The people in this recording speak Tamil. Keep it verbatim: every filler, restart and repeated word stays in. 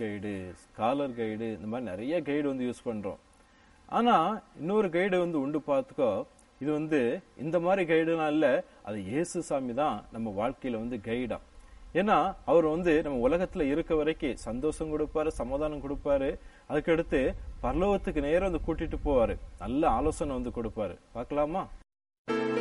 கைடு, ஸ்காலர் கைடு, இந்த மாதிரி நிறைய கைடு வந்து யூஸ் பண்றோம். ஆனா இன்னொரு கைடு வந்து உண்டு பார்த்துக்கோ. இது வந்து இந்த மாதிரி கைடுலாம் இல்ல, அது இயேசு சாமி தான் நம்ம வாழ்க்கையில வந்து கைடா. ஏன்னா அவர் வந்து நம்ம உலகத்துல இருக்க வரைக்கும் சந்தோஷம் கொடுப்பாரு, சமாதானம் கொடுப்பாரு. அதுக்கடுத்து பரலோகத்துக்கு நேரம் வந்து கூட்டிட்டு போவாரு, நல்ல ஆலோசனை வந்து கொடுப்பாரு. பார்க்கலாமா?